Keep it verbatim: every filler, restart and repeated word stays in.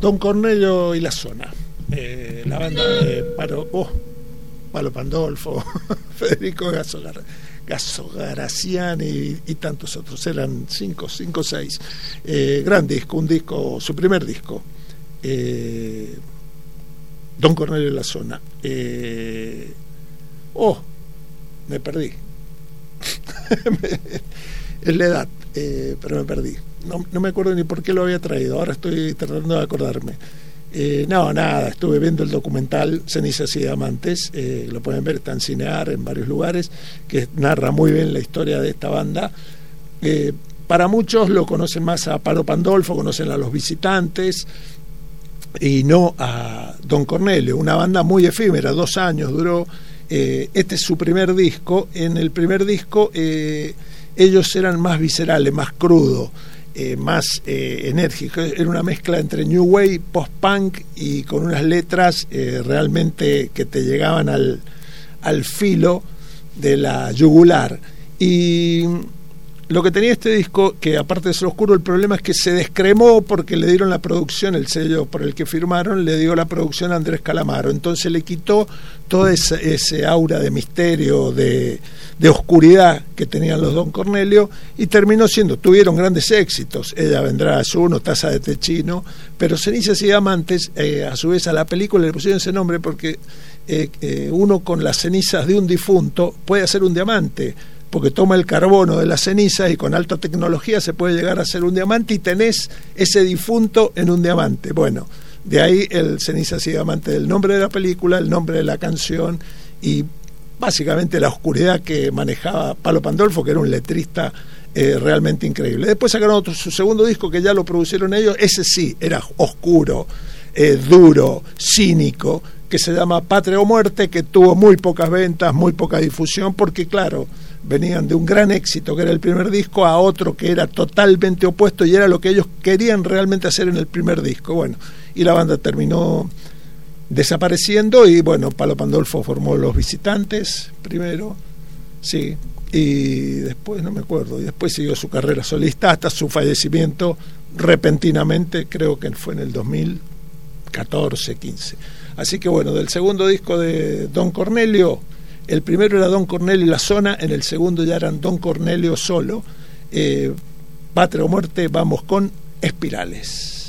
Don Cornelio y la Zona, eh, la banda de Paro, oh, Palo Pandolfo, Federico Gasogar, Gasogaraciani y, y tantos otros, eran cinco, cinco, seis. Eh, gran disco, un disco, su primer disco, eh, Don Cornelio y la Zona. Eh, oh, me perdí. Es la edad, eh, pero me perdí. No, no me acuerdo ni por qué lo había traído, ahora estoy tratando de acordarme. Eh, no, nada, estuve viendo el documental Cenizas y Diamantes, eh, lo pueden ver, está en Cinear, en varios lugares, que narra muy bien la historia de esta banda. Eh, para muchos lo conocen más a Palo Pandolfo, conocen a Los Visitantes, y no a Don Cornelio, una banda muy efímera, dos años duró. Eh, este es su primer disco. En el primer disco eh, ellos eran más viscerales, más crudos, eh, más eh, enérgicos. Era una mezcla entre New Wave, post-punk y con unas letras eh, realmente que te llegaban al, al filo de la yugular. Y lo que tenía este disco, que aparte de ser oscuro, el problema es que se descremó porque le dieron la producción, el sello por el que firmaron, le dio la producción a Andrés Calamaro. Entonces le quitó toda esa, ese aura de misterio, de, de oscuridad que tenían los Don Cornelio, y terminó siendo, tuvieron grandes éxitos. Ella vendrá a su uno, Taza de Té Chino, pero Cenizas y Diamantes, eh, a su vez a la película le pusieron ese nombre porque eh, eh, uno con las cenizas de un difunto puede hacer un diamante, porque toma el carbono de las cenizas y con alta tecnología se puede llegar a hacer un diamante y tenés ese difunto en un diamante. Bueno, de ahí el Cenizas y Diamantes, el nombre de la película, el nombre de la canción y básicamente la oscuridad que manejaba Palo Pandolfo, que era un letrista eh, realmente increíble. Después sacaron otro, su segundo disco, que ya lo produjeron ellos, ese sí, era oscuro, eh, duro, cínico, que se llama Patria o Muerte, que tuvo muy pocas ventas, muy poca difusión, porque claro, venían de un gran éxito que era el primer disco a otro que era totalmente opuesto y era lo que ellos querían realmente hacer en el primer disco. Bueno, y la banda terminó desapareciendo y bueno, Palo Pandolfo formó Los Visitantes primero, sí, y después no me acuerdo, y después siguió su carrera solista hasta su fallecimiento repentinamente, creo que fue en el dos mil catorce, quince. Así que bueno, del segundo disco de Don Cornelio, el primero era Don Cornelio y la Zona, en el segundo ya eran Don Cornelio solo. eh, Patria o Muerte, vamos con Espirales.